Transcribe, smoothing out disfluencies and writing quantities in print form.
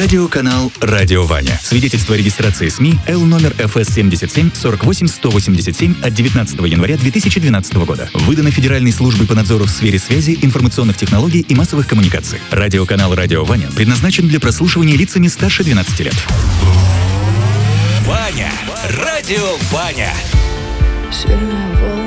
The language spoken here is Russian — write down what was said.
Радиоканал «Радио Ваня». Свидетельство о регистрации СМИ Л номер ФС 77 48 187 от 19 января 2012 года. Выдано Федеральной службой по надзору в сфере связи, информационных технологий и массовых коммуникаций. Радиоканал «Радио Ваня» предназначен для прослушивания лицами старше 12 лет. Ваня! Радио Ваня! Сильная волна.